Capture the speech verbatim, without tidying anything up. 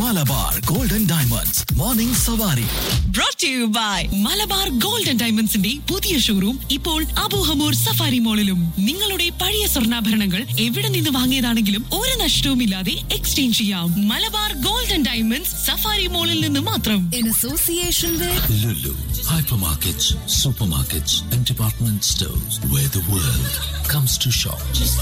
Malabar golden diamonds morning സവാരി. Brought to you by Malabar golden ഡയമണ്ട്സിന്റെ പുതിയ showroom ഇപ്പോൾ അബൂഹമൂർ സഫാരി മോളിലും. നിങ്ങളുടെ പഴയ സ്വർണ്ണാഭരണങ്ങൾ എവിടെ നിന്ന് വാങ്ങിയതാണെങ്കിലും ഒരു നഷ്ടവുമില്ലാതെ എക്സ്ചേഞ്ച് ചെയ്യാം. മലബാർ ഗോൾഡൻ ഡയമണ്ട്സ് സഫാരി മോളിൽ നിന്ന് മാത്രം. In association with Lulu, hypermarkets, supermarkets and department stores where the world comes to shop.